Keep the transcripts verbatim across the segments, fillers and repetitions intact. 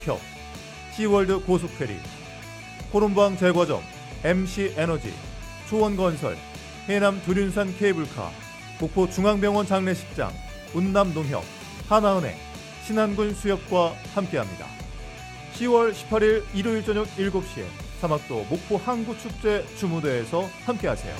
켜 시월드 고속페리, 호lum방 제과점 엠씨에너지, 초원건설, 해남 두륜산 케이블카, 목포 중앙병원 장례식장, 운남농협, 하나은행, 신안군 수협과 함께합니다. 시월 십팔일 일요일 저녁 일곱 시에 사막도 목포 항구축제 주무대에서 함께하세요.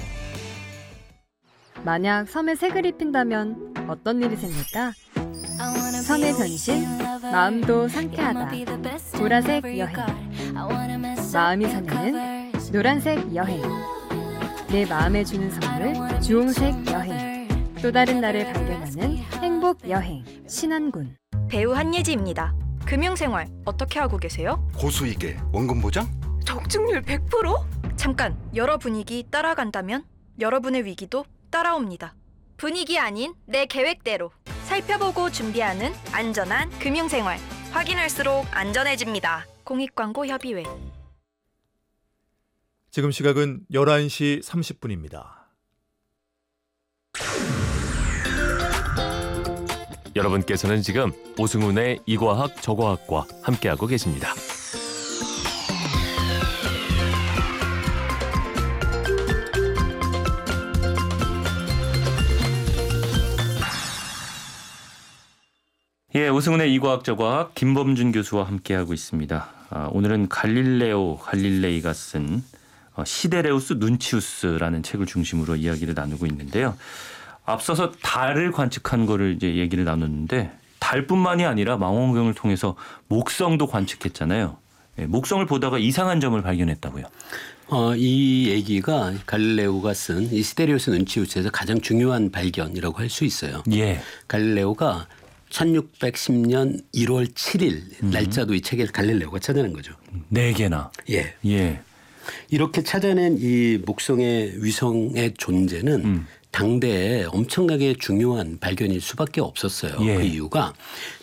만약 섬에 색을 입힌다면 어떤 일이 생길까? 섬의 변신, 마음도 상쾌하다. 보라색 여행. 마음이 설레는 노란색 여행. 내 마음에 주는 선물, 주홍색 여행. 또 다른 나를 발견하는 행복 여행. 신안군. 배우 한예지입니다. 금융생활 어떻게 하고 계세요? 고수익에 원금 보장? 적중률 백 퍼센트? 잠깐, 여러 분위기 따라간다면 여러분의 위기도 따라옵니다. 분위기 아닌 내 계획대로 살펴보고 준비하는 안전한 금융생활. 확인할수록 안전해집니다. 공익광고협의회. 지금 시각은 열한 시 삼십 분입니다. 여러분께서는 지금 오승훈의 이과학 저과학과 함께하고 계십니다. 예, 오승훈의 이과학 저과학 김범준 교수와 함께하고 있습니다. 아, 오늘은 갈릴레오 갈릴레이가 쓴 어, 시데레우스 눈치우스라는 책을 중심으로 이야기를 나누고 있는데요. 앞서서 달을 관측한 거를 이제 얘기를 나눴는데, 달뿐만이 아니라 망원경을 통해서 목성도 관측했잖아요. 예, 목성을 보다가 이상한 점을 발견했다고요. 어, 이 얘기가 갈릴레오가 쓴 이 시데레우스 눈치우스에서 가장 중요한 발견이라고 할 수 있어요. 예. 갈릴레오가 천육백십 년 일월 칠일 날짜도 이 책에 갈릴레오가 찾아낸 거죠. 네 개나. 예. 예. 이렇게 찾아낸 이 목성의 위성의 존재는 음. 당대에 엄청나게 중요한 발견일 수밖에 없었어요. 예. 그 이유가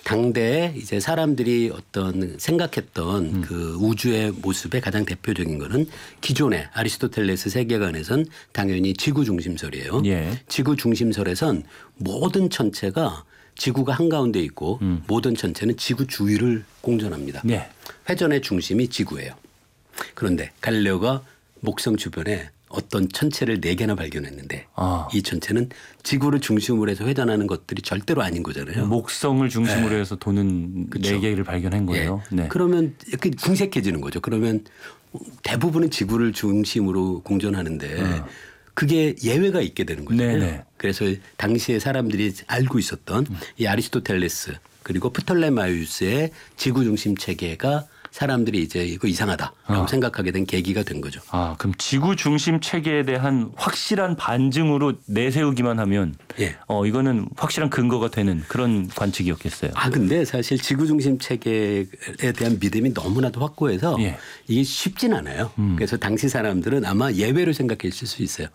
당대에 이제 사람들이 어떤 생각했던 음. 그 우주의 모습의 가장 대표적인 거는 기존의 아리스토텔레스 세계관에선 당연히 지구 중심설이에요. 예. 지구 중심설에선 모든 천체가 지구가 한가운데 있고 음. 모든 천체는 지구 주위를 공전합니다. 예. 회전의 중심이 지구예요. 그런데 갈릴레오가 목성 주변에 어떤 천체를 네 개나 발견했는데 아. 이 천체는 지구를 중심으로 해서 회전하는 것들이 절대로 아닌 거잖아요. 목성을 중심으로 네. 해서 도는 그쵸. 네 개를 발견한 거예요. 예. 네. 그러면 이렇게 궁색해지는 거죠. 그러면 대부분은 지구를 중심으로 공전하는데 어. 그게 예외가 있게 되는 거잖아요. 네네. 그래서 당시에 사람들이 알고 있었던 이 아리스토텔레스 그리고 프톨레마이우스의 지구 중심 체계가 사람들이 이제 이거 이상하다라고 어. 생각하게 된 계기가 된 거죠. 아, 그럼 지구 중심 체계에 대한 확실한 반증으로 내세우기만 하면 예. 어, 이거는 확실한 근거가 되는 그런 관측이었겠어요. 아 근데 사실 지구 중심 체계에 대한 믿음이 너무나도 확고해서 예. 이게 쉽진 않아요. 음. 그래서 당시 사람들은 아마 예외로 생각했을 수 있어요.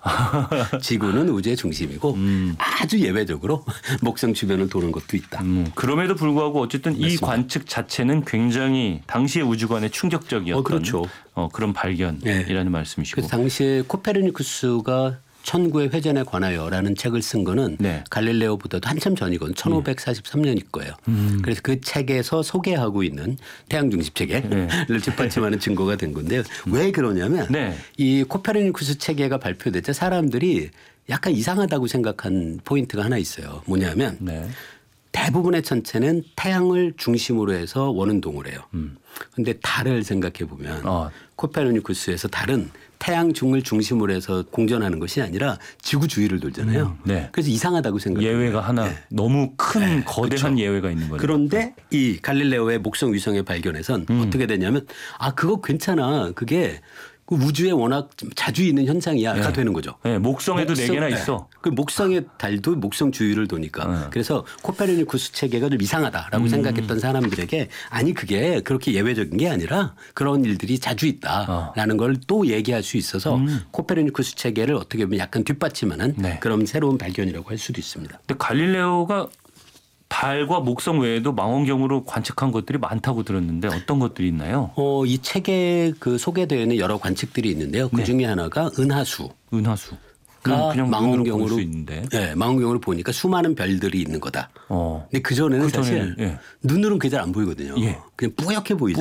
지구는 우주의 중심이고 음. 아주 예외적으로 목성 주변을 도는 것도 있다. 음, 그럼에도 불구하고 어쨌든 이 맞습니다. 관측 자체는 굉장히 당시의 우주관에 충격적이었던 어, 그렇죠. 어, 그런 발견이라는 네. 말씀이시고. 그래서 당시에 코페르니쿠스가 천구의 회전에 관하여라는 책을 쓴 거는 네. 갈릴레오보다도 한참 전이거든요. 천오백사십삼 년일 거예요. 음. 그래서 그 책에서 소개하고 있는 태양 중심 체계를 네. 뒷받침하는 증거가 된 건데요. 왜 그러냐면 네. 이 코페르니쿠스 체계가 발표될 때 사람들이 약간 이상하다고 생각한 포인트가 하나 있어요. 뭐냐면 네. 대부분의 천체는 태양을 중심으로 해서 원운동을 해요. 그런데 음. 달을 생각해 보면 어. 코페르니쿠스에서 달은 태양 중을 중심으로 해서 공전하는 것이 아니라 지구 주위를 돌잖아요. 음, 네. 그래서 이상하다고 생각해요. 예외가 하나 네. 너무 큰 네, 거대한 그렇죠. 예외가 있는 거죠. 그런데 이 갈릴레오의 목성 위성의 발견에선 음. 어떻게 되냐면 아 그거 괜찮아. 그게 그 우주에 워낙 자주 있는 현상이야가 네. 되는 거죠. 네, 목성에도 네 개나 있어. 그 목성의 달도 목성 주위를 도니까. 네. 그래서 코페르니쿠스 체계가 좀 이상하다라고 음. 생각했던 사람들에게 아니 그게 그렇게 예외적인 게 아니라 그런 일들이 자주 있다라는 어. 걸 또 얘기할 수 있어서 음. 코페르니쿠스 체계를 어떻게 보면 약간 뒷받침하는 네. 그런 새로운 발견이라고 할 수도 있습니다. 근데 갈릴레오가 달과 목성 외에도 망원경으로 관측한 것들이 많다고 들었는데 어떤 것들이 있나요? 어, 이 책에 그 소개되어 있는 여러 관측들이 있는데요. 그 네. 중에 하나가 은하수. 은하수. 그냥, 그냥 눈으로 볼 망원경으로 수 있는데. 네, 망원경으로 보니까 수많은 별들이 있는 거다. 어. 근데 그 전에는 그 전에는, 사실 예. 눈으로는 그게 잘 안 보이거든요. 예. 그냥 뿌옇게 보이잖아요.